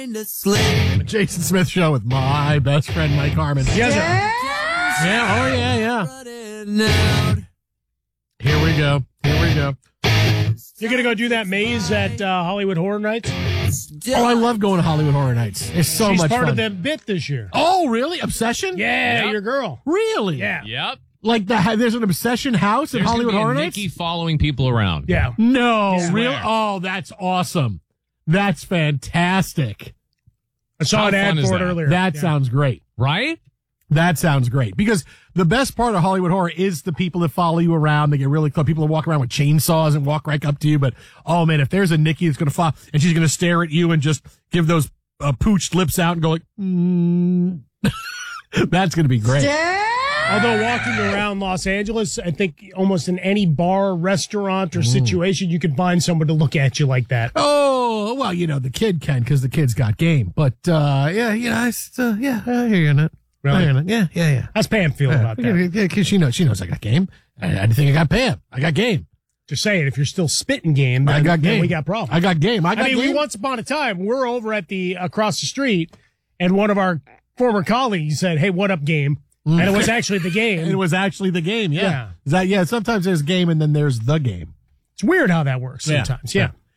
The Jason Smith Show with my best friend, Mike Harmon. Yes, sir. Yeah, oh, yeah. Here we go. You're going to go do that maze at Hollywood Horror Nights? Oh, I love going to Hollywood Horror Nights. It's so She's much fun. part of that bit this year. Oh, really? Obsession? Yeah, Yep. your girl. Really? Yeah. Yep. Like there's an Obsession house at There's Hollywood gonna be Horror a Nights? Nikki following people around. Yeah. No, Yeah. really? Swear. Oh, that's awesome. That's fantastic. I saw How an ad fun is for it that? earlier. That Yeah. sounds great. Right? That sounds great. Because the best part of Hollywood Horror is the people that follow you around. They get really close. People that walk around with chainsaws and walk right up to you. But, oh, man, if there's a Nikki that's going to follow, and she's going to stare at you and just give those pooched lips out and go like, that's going to be great. Although walking around Los Angeles, I think almost in any bar, restaurant, or situation, you can find someone to look at you like that. Oh, well, the kid can because the kid's got game. But, yeah, I hear you on it. Really? I hear you on it. Yeah. How's Pam feel about that? Yeah, because she knows I got game. I think I got Pam. I got game. Just saying, if you're still spitting game, then, I got game. then we got problems. I got game. I mean, game. once upon a time, we're over at across the street, and one of our former colleagues said, "Hey, what up, game?" And it was actually the game. And it was actually the game. Yeah. Sometimes there's game and then there's the game. It's weird how that works sometimes. Yeah.